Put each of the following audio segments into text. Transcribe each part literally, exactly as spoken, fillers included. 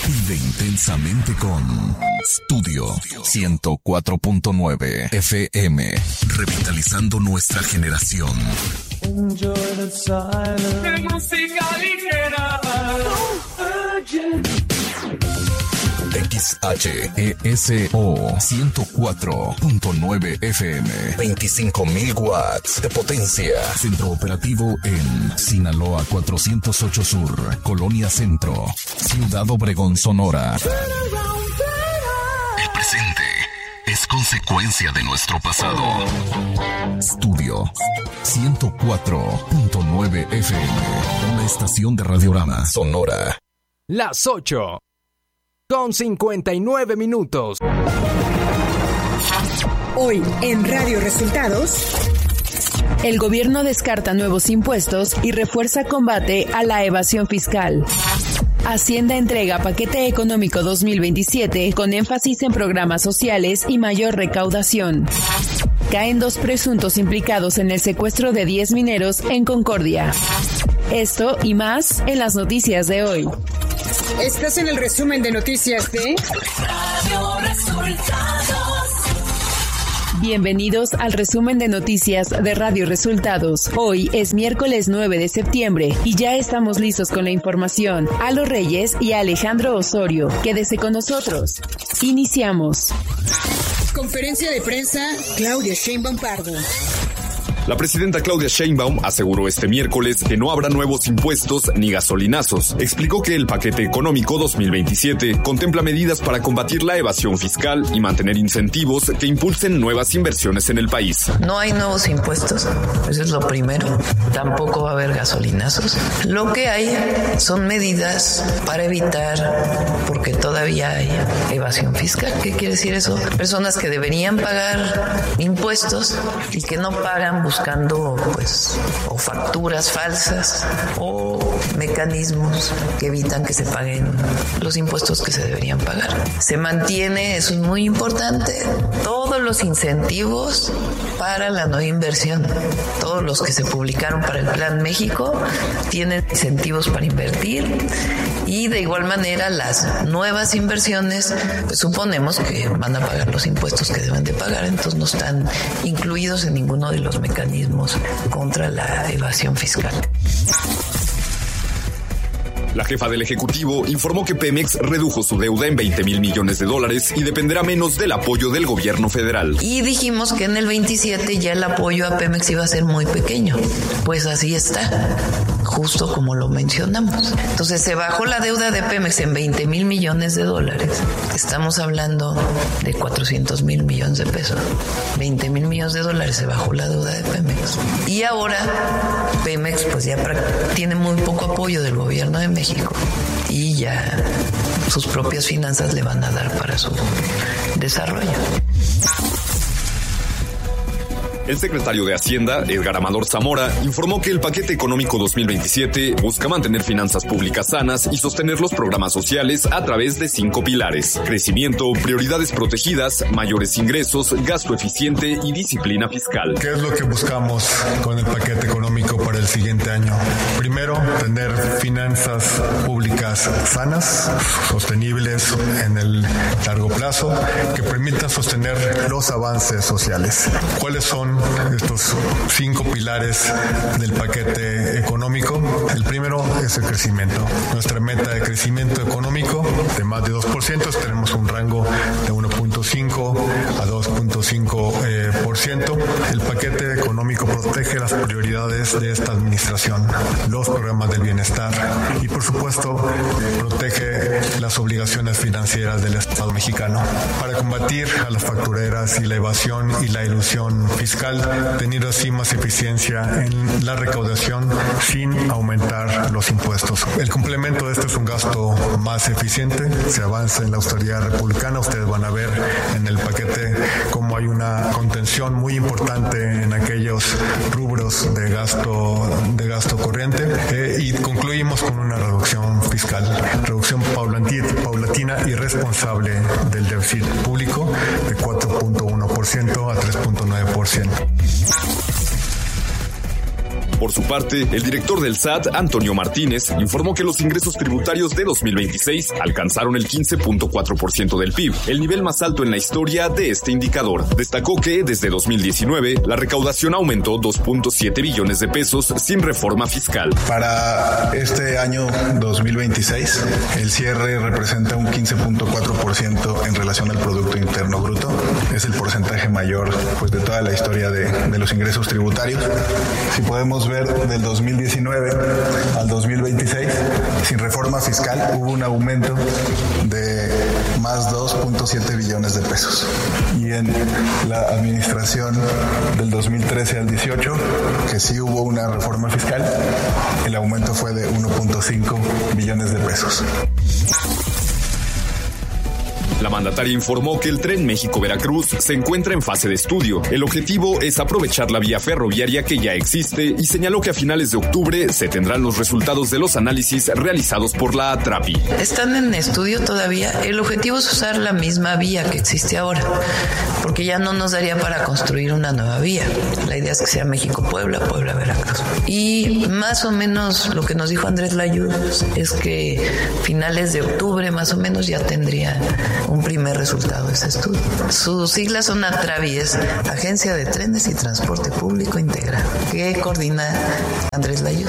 Vive intensamente con Studio ciento cuatro punto nueve F M, revitalizando nuestra generación. Enjoy the silence. De música ligera. X H E S O ciento cuatro punto nueve F M, veinticinco mil watts de potencia. Centro operativo en Sinaloa cuatrocientos ocho Sur, Colonia Centro, Ciudad Obregón, Sonora. El presente es consecuencia de nuestro pasado. Studio ciento cuatro punto nueve F M, una estación de Radiorama Sonora. Las ocho con cincuenta y nueve minutos. Hoy en Radio Resultados. El gobierno descarta nuevos impuestos y refuerza combate a la evasión fiscal. Hacienda entrega paquete económico dos mil veintisiete con énfasis en programas sociales y mayor recaudación. Caen dos presuntos implicados en el secuestro de diez mineros en Concordia. Esto y más en las noticias de hoy. Estás en el resumen de noticias de Radio Resultados. Bienvenidos al resumen de noticias de Radio Resultados. Hoy es miércoles nueve de septiembre y ya estamos listos con la información. Alo Reyes y Alejandro Osorio, quédese con nosotros. Iniciamos. Conferencia de prensa, Claudia Sheinbaum Pardo. La presidenta Claudia Sheinbaum aseguró este miércoles que no habrá nuevos impuestos ni gasolinazos. Explicó que el paquete económico dos mil veintisiete contempla medidas para combatir la evasión fiscal y mantener incentivos que impulsen nuevas inversiones en el país. No hay nuevos impuestos, eso es lo primero. Tampoco va a haber gasolinazos. Lo que hay son medidas para evitar, porque todavía hay evasión fiscal. ¿Qué quiere decir eso? Personas que deberían pagar impuestos y que no pagan buscando pues o facturas falsas o mecanismos que evitan que se paguen los impuestos que se deberían pagar. Se mantiene, eso es muy importante, todos los incentivos para la no inversión. Todos los que se publicaron para el Plan México tienen incentivos para invertir y de igual manera las nuevas inversiones pues suponemos que van a pagar los impuestos que deben de pagar, entonces no están incluidos en ninguno de los mecanismos contra la evasión fiscal. La jefa del Ejecutivo informó que Pemex redujo su deuda en veinte mil millones de dólares y dependerá menos del apoyo del gobierno federal. Y dijimos que en el veintisiete ya el apoyo a Pemex iba a ser muy pequeño. Pues así está, justo como lo mencionamos. Entonces se bajó la deuda de Pemex en veinte mil millones de dólares. Estamos hablando de cuatrocientos mil millones de pesos. veinte mil millones de dólares se bajó la deuda de Pemex. Y ahora Pemex pues ya tiene muy poco apoyo del gobierno de México. México y ya sus propias finanzas le van a dar para su desarrollo. El secretario de Hacienda, Edgar Amador Zamora, informó que el paquete económico dos mil veintisiete busca mantener finanzas públicas sanas y sostener los programas sociales a través de cinco pilares: crecimiento, prioridades protegidas, mayores ingresos, gasto eficiente y disciplina fiscal. ¿Qué es lo que buscamos con el paquete económico para el siguiente año? Primero, tener finanzas públicas sanas, sostenibles en el largo plazo, que permitan sostener los avances sociales. ¿Cuáles son estos cinco pilares del paquete económico? El primero es el crecimiento. Nuestra meta de crecimiento económico de más de dos por ciento, tenemos un rango de uno punto cinco a dos punto cinco por ciento. El paquete económico protege las prioridades de esta administración, los programas del bienestar y, por supuesto, protege las obligaciones financieras del Estado mexicano. Para combatir a las factureras y la evasión y la ilusión fiscal, teniendo así más eficiencia en la recaudación sin aumentar los impuestos. El complemento de esto es un gasto más eficiente, se avanza en la austeridad republicana. Ustedes van a ver en el paquete cómo hay una contención muy importante en aquellos rubros de gasto de gasto corriente eh, y concluimos con una reducción fiscal, reducción paulatina, paulatina y responsable del déficit público de cuatro punto uno por ciento a tres punto nueve por ciento. Por su parte, el director del S A T, Antonio Martínez, informó que los ingresos tributarios de dos mil veintiséis alcanzaron el quince punto cuatro por ciento del P I B, el nivel más alto en la historia de este indicador. Destacó que desde dos mil diecinueve la recaudación aumentó dos punto siete billones de pesos sin reforma fiscal. Para este año dos mil veintiséis, el cierre representa un quince punto cuatro por ciento en relación al Producto Interno Bruto. Es el porcentaje mayor pues, de toda la historia de, de los ingresos tributarios. Si podemos ver del dos mil diecinueve al dos mil veintiséis, sin reforma fiscal hubo un aumento de más dos punto siete billones de pesos. Y en la administración del dos mil trece al dieciocho, que sí hubo una reforma fiscal, el aumento fue de uno punto cinco billones de pesos. La mandataria informó que el tren México-Veracruz se encuentra en fase de estudio. El objetivo es aprovechar la vía ferroviaria que ya existe y señaló que a finales de octubre se tendrán los resultados de los análisis realizados por la ATRAPI. Están en estudio todavía. El objetivo es usar la misma vía que existe ahora, porque ya no nos daría para construir una nueva vía. La idea es que sea México-Puebla, Puebla-Veracruz. Y más o menos lo que nos dijo Andrés Layud es que finales de octubre más o menos ya tendría un primer resultado de ese estudio. Sus siglas son ATRAVI, es Agencia de Trenes y Transporte Público Integral, que coordina Andrés Layud.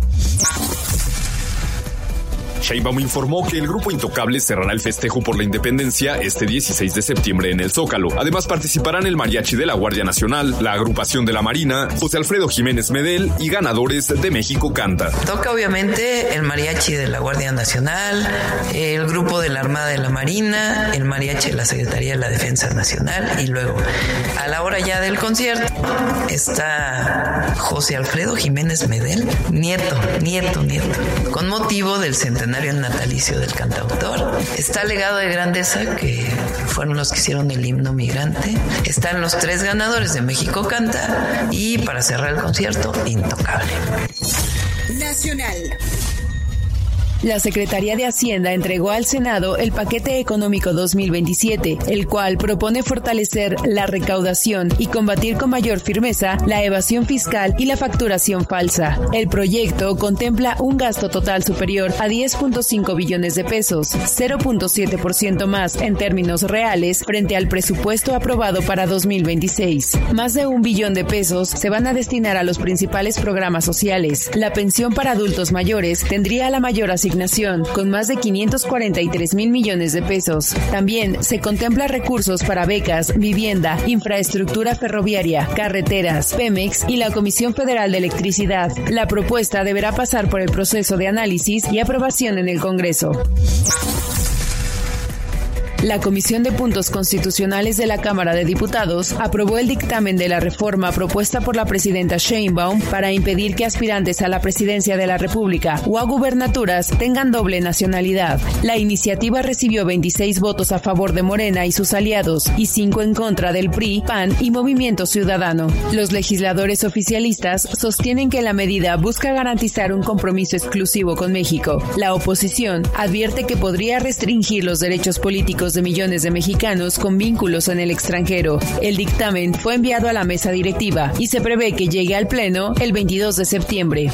Sheinbaum informó que el Grupo Intocable cerrará el festejo por la independencia este dieciséis de septiembre en el Zócalo. Además participarán el Mariachi de la Guardia Nacional, la Agrupación de la Marina, José Alfredo Jiménez Medel y ganadores de México Canta. Toca obviamente el Mariachi de la Guardia Nacional, el Grupo de la Armada de la Marina, el Mariachi de la Secretaría de la Defensa Nacional y luego a la hora ya del concierto está José Alfredo Jiménez Medel, nieto, nieto, nieto, con motivo del centenario el natalicio del cantautor. Está Legado de Grandeza, que fueron los que hicieron el himno migrante. Están los tres ganadores de México Canta y para cerrar el concierto, Intocable. Nacional. La Secretaría de Hacienda entregó al Senado el paquete económico dos mil veintisiete, el cual propone fortalecer la recaudación y combatir con mayor firmeza la evasión fiscal y la facturación falsa. El proyecto contempla un gasto total superior a diez punto cinco billones de pesos, cero punto siete por ciento más en términos reales frente al presupuesto aprobado para dos mil veintiséis. Más de un billón de pesos se van a destinar a los principales programas sociales. La pensión para adultos mayores tendría la mayor asignación con más de quinientos cuarenta y tres mil millones de pesos. También se contempla recursos para becas, vivienda, infraestructura ferroviaria, carreteras, Pemex y la Comisión Federal de Electricidad. La propuesta deberá pasar por el proceso de análisis y aprobación en el Congreso. La Comisión de Puntos Constitucionales de la Cámara de Diputados aprobó el dictamen de la reforma propuesta por la presidenta Sheinbaum para impedir que aspirantes a la presidencia de la República o a gubernaturas tengan doble nacionalidad. La iniciativa recibió veintiséis votos a favor de Morena y sus aliados y cinco en contra del P R I, P A N y Movimiento Ciudadano. Los legisladores oficialistas sostienen que la medida busca garantizar un compromiso exclusivo con México. La oposición advierte que podría restringir los derechos políticos de millones de mexicanos con vínculos en el extranjero. El dictamen fue enviado a la mesa directiva y se prevé que llegue al Pleno el veintidós de septiembre.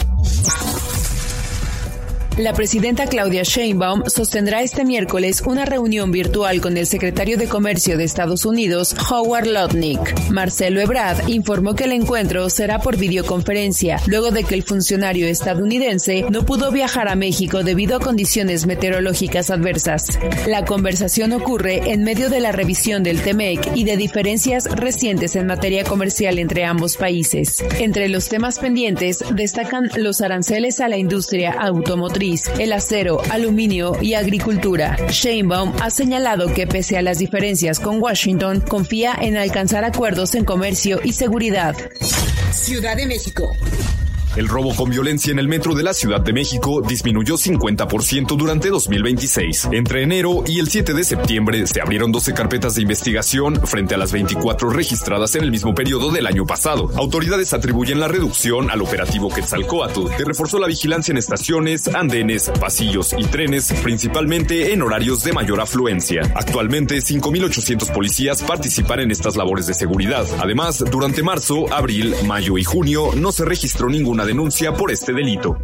La presidenta Claudia Sheinbaum sostendrá este miércoles una reunión virtual con el secretario de Comercio de Estados Unidos, Howard Lutnick. Marcelo Ebrard informó que el encuentro será por videoconferencia, luego de que el funcionario estadounidense no pudo viajar a México debido a condiciones meteorológicas adversas. La conversación ocurre en medio de la revisión del T M E C y de diferencias recientes en materia comercial entre ambos países. Entre los temas pendientes destacan los aranceles a la industria automotriz, el acero, aluminio y agricultura. Sheinbaum ha señalado que pese a las diferencias con Washington, confía en alcanzar acuerdos en comercio y seguridad. Ciudad de México. El robo con violencia en el metro de la Ciudad de México disminuyó cincuenta por ciento durante dos mil veintiséis. Entre enero y el siete de septiembre se abrieron doce carpetas de investigación frente a las veinticuatro registradas en el mismo periodo del año pasado. Autoridades atribuyen la reducción al operativo Quetzalcóatl, que reforzó la vigilancia en estaciones, andenes, pasillos y trenes, principalmente en horarios de mayor afluencia. Actualmente, cinco mil ochocientos policías participan en estas labores de seguridad. Además, durante marzo, abril, mayo y junio no se registró ninguna una denuncia por este delito.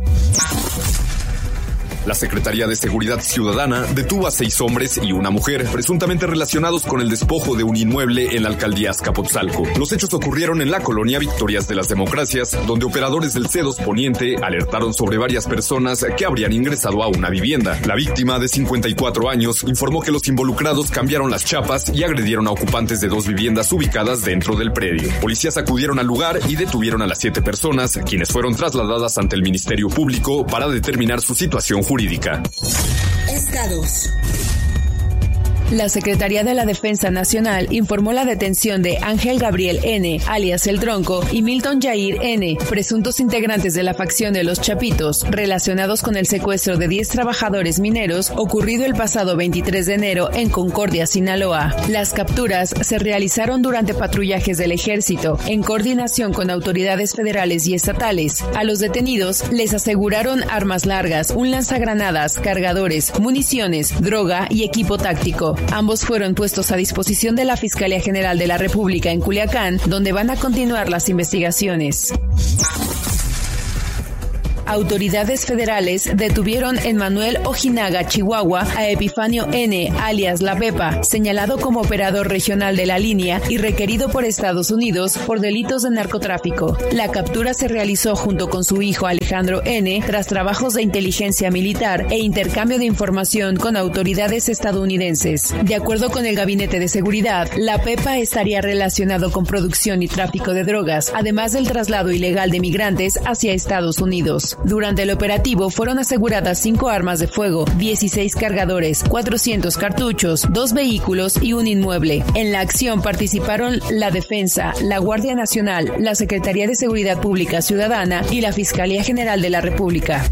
La Secretaría de Seguridad Ciudadana detuvo a seis hombres y una mujer presuntamente relacionados con el despojo de un inmueble en la alcaldía Azcapotzalco. Los hechos ocurrieron en la colonia Victorias de las Democracias, donde operadores del C dos Poniente alertaron sobre varias personas que habrían ingresado a una vivienda. La víctima, de cincuenta y cuatro años, informó que los involucrados cambiaron las chapas y agredieron a ocupantes de dos viviendas ubicadas dentro del predio. Policías acudieron al lugar y detuvieron a las siete personas, quienes fueron trasladadas ante el Ministerio Público para determinar su situación jurídica. Estados. La Secretaría de la Defensa Nacional informó la detención de Ángel Gabriel N., alias El Tronco, y Milton Jair N., presuntos integrantes de la facción de los Chapitos, relacionados con el secuestro de diez trabajadores mineros ocurrido el pasado veintitrés de enero en Concordia, Sinaloa. Las capturas se realizaron durante patrullajes del Ejército, en coordinación con autoridades federales y estatales. A los detenidos les aseguraron armas largas, un lanzagranadas, cargadores, municiones, droga y equipo táctico. Ambos fueron puestos a disposición de la Fiscalía General de la República en Culiacán, donde van a continuar las investigaciones. Autoridades federales detuvieron en Manuel Ojinaga, Chihuahua, a Epifanio N., alias La Pepa, señalado como operador regional de la línea y requerido por Estados Unidos por delitos de narcotráfico. La captura se realizó junto con su hijo Alejandro N., tras trabajos de inteligencia militar e intercambio de información con autoridades estadounidenses. De acuerdo con el Gabinete de Seguridad, La Pepa estaría relacionado con producción y tráfico de drogas, además del traslado ilegal de migrantes hacia Estados Unidos. Durante el operativo fueron aseguradas cinco armas de fuego, dieciséis cargadores, cuatrocientos cartuchos, dos vehículos y un inmueble. En la acción participaron la Defensa, la Guardia Nacional, la Secretaría de Seguridad Pública Ciudadana y la Fiscalía General de la República.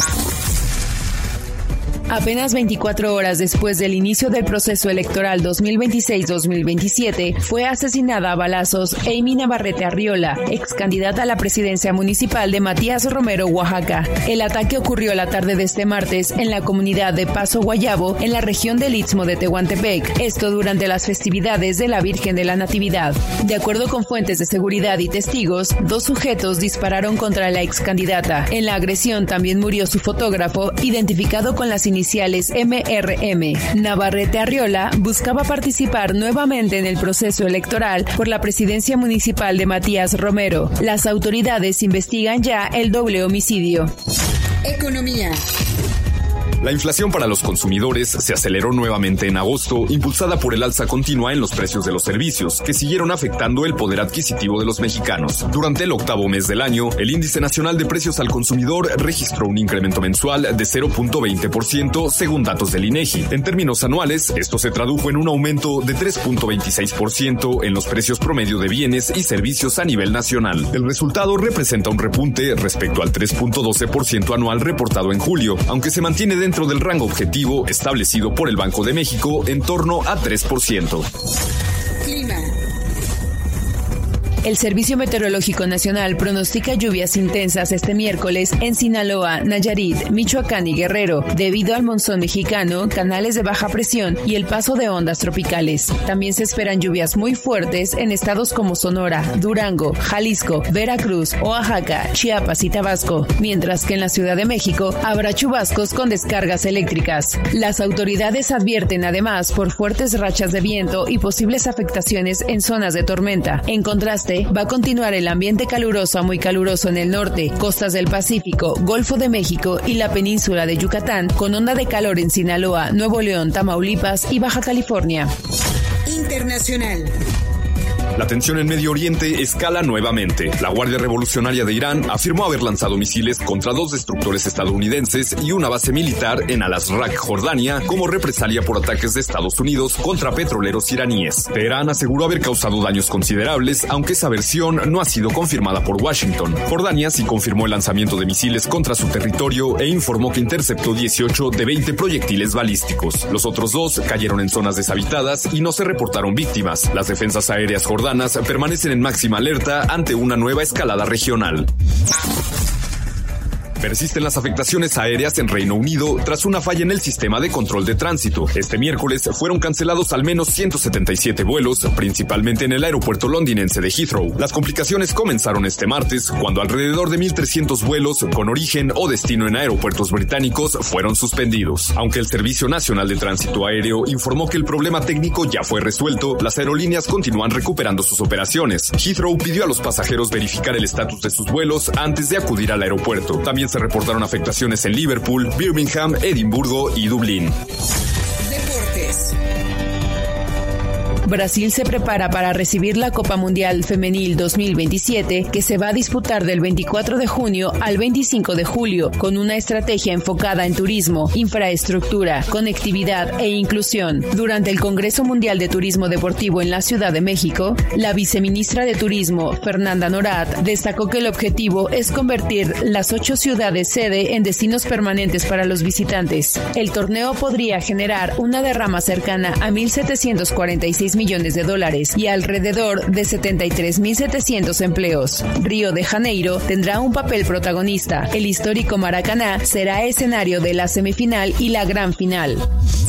Apenas veinticuatro horas después del inicio del proceso electoral dos mil veintiséis dos mil veintisiete, fue asesinada a balazos Amy Navarrete Arriola, ex candidata a la presidencia municipal de Matías Romero, Oaxaca. El ataque ocurrió la tarde de este martes en la comunidad de Paso Guayabo, en la región del Istmo de Tehuantepec, esto durante las festividades de la Virgen de la Natividad. De acuerdo con fuentes de seguridad y testigos, dos sujetos dispararon contra la ex candidata. En la agresión también murió su fotógrafo, identificado con las iniciales M R M. Navarrete Arriola buscaba participar nuevamente en el proceso electoral por la presidencia municipal de Matías Romero. Las autoridades investigan ya el doble homicidio. Economía. La inflación para los consumidores se aceleró nuevamente en agosto, impulsada por el alza continua en los precios de los servicios, que siguieron afectando el poder adquisitivo de los mexicanos. Durante el octavo mes del año, el Índice Nacional de Precios al Consumidor registró un incremento mensual de cero punto veinte por ciento según datos del INEGI. En términos anuales, esto se tradujo en un aumento de tres punto veintiséis por ciento en los precios promedio de bienes y servicios a nivel nacional. El resultado representa un repunte respecto al tres punto doce por ciento anual reportado en julio, aunque se mantiene dentro dentro del rango objetivo establecido por el Banco de México en torno a tres por ciento. Clima. El Servicio Meteorológico Nacional pronostica lluvias intensas este miércoles en Sinaloa, Nayarit, Michoacán y Guerrero, debido al monzón mexicano, canales de baja presión y el paso de ondas tropicales. También se esperan lluvias muy fuertes en estados como Sonora, Durango, Jalisco, Veracruz, Oaxaca, Chiapas y Tabasco, mientras que en la Ciudad de México habrá chubascos con descargas eléctricas. Las autoridades advierten además por fuertes rachas de viento y posibles afectaciones en zonas de tormenta. En contraste, va a continuar el ambiente caluroso a muy caluroso en el norte, costas del Pacífico, Golfo de México y la península de Yucatán, con onda de calor en Sinaloa, Nuevo León, Tamaulipas y Baja California. Internacional. La tensión en Medio Oriente escala nuevamente. La Guardia Revolucionaria de Irán afirmó haber lanzado misiles contra dos destructores estadounidenses y una base militar en Al-Azraq, Jordania, como represalia por ataques de Estados Unidos contra petroleros iraníes. Teherán aseguró haber causado daños considerables, aunque esa versión no ha sido confirmada por Washington. Jordania sí confirmó el lanzamiento de misiles contra su territorio e informó que interceptó dieciocho de veinte proyectiles balísticos. Los otros dos cayeron en zonas deshabitadas y no se reportaron víctimas. Las defensas aéreas jordanas permanecen en máxima alerta ante una nueva escalada regional. Persisten las afectaciones aéreas en Reino Unido tras una falla en el sistema de control de tránsito. Este miércoles fueron cancelados al menos ciento setenta y siete vuelos, principalmente en el aeropuerto londinense de Heathrow. Las complicaciones comenzaron este martes, cuando alrededor de mil trescientos vuelos con origen o destino en aeropuertos británicos fueron suspendidos. Aunque el Servicio Nacional de Tránsito Aéreo informó que el problema técnico ya fue resuelto, las aerolíneas continúan recuperando sus operaciones. Heathrow pidió a los pasajeros verificar el estatus de sus vuelos antes de acudir al aeropuerto. También se reportaron afectaciones en Liverpool, Birmingham, Edimburgo y Dublín. Deportes. Brasil se prepara para recibir la Copa Mundial Femenil dos mil veintisiete, que se va a disputar del veinticuatro de junio al veinticinco de julio, con una estrategia enfocada en turismo, infraestructura, conectividad e inclusión. Durante el Congreso Mundial de Turismo Deportivo en la Ciudad de México, la viceministra de Turismo, Fernanda Norat, destacó que el objetivo es convertir las ocho ciudades sede en destinos permanentes para los visitantes. El torneo podría generar una derrama cercana a mil setecientos cuarenta y seis millones de dólares y alrededor de setenta y tres mil setecientos empleos. Río de Janeiro tendrá un papel protagonista. El histórico Maracaná será escenario de la semifinal y la gran final.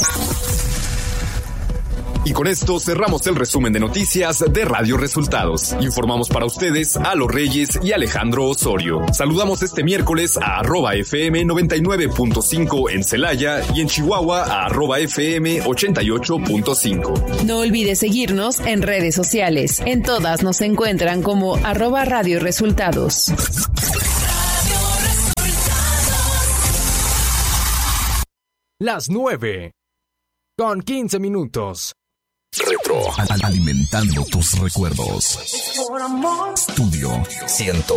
Y con esto cerramos el resumen de noticias de Radio Resultados. Informamos para ustedes a Los Reyes y Alejandro Osorio. Saludamos este miércoles a arroba F M noventa y nueve punto cinco en Celaya y en Chihuahua a arroba F M ochenta y ocho punto cinco. No olvides seguirnos en redes sociales. En todas nos encuentran como arroba Radio Resultados. Las nueve con quince minutos. Retro. Alimentando tus recuerdos. Estudio ciento